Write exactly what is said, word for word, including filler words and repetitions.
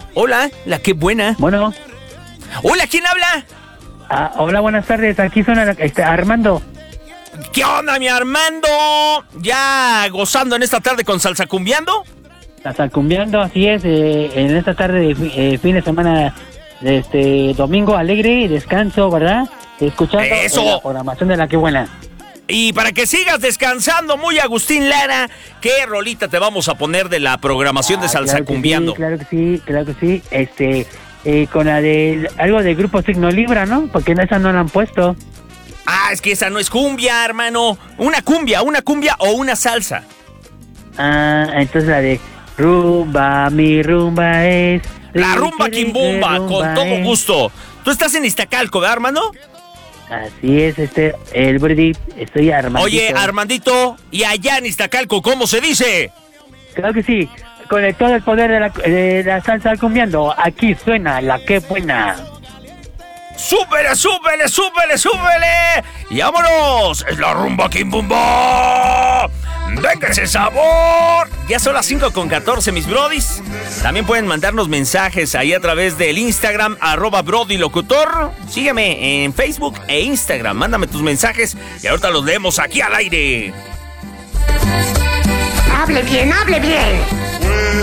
Hola, la qué buena. Bueno. Hola, ¿quién habla? Ah, hola, buenas tardes. Aquí suena la- este, Armando. ¿Qué onda, mi Armando? ¿Ya gozando en esta tarde con Salsa Cumbiando? La salcumbiando, así es, eh, en esta tarde de fi- eh, fin de semana, de este domingo alegre, descanso, ¿verdad? Escuchando eh, ¡Eso! la programación de la que buena. Y para que sigas descansando muy Agustín Lara, ¿qué rolita te vamos a poner de la programación de Ah, Salsa claro que Cumbiando? Sí, claro que sí, claro que sí. Este, eh, con la de algo de Grupo Signo Libra, ¿no? Porque en esa no la han puesto. Ah, es que esa no es cumbia, hermano. Una cumbia, una cumbia o una salsa. Ah, entonces la de Rumba, mi rumba es... La rumba quimbumba, rumba con todo es. gusto. ¿Tú estás en Iztacalco, ¿verdad, hermano? Así es, este, el Brady, estoy Armandito. Oye, Armandito, y allá en Iztacalco, ¿cómo se dice? Claro que sí, con el- todo el poder de la, de la salsa cumbiando, aquí suena la que buena. ¡Súbele, súbele, súbele, súbele! ¡Y vámonos! ¡Es la rumba quimbumba! ¡Venga ese sabor! Ya son las cinco con catorce, mis brodis. También pueden mandarnos mensajes ahí a través del Instagram, arroba brodylocutor. Sígueme en Facebook e Instagram. Mándame tus mensajes y ahorita los leemos aquí al aire. Hable bien, hable bien.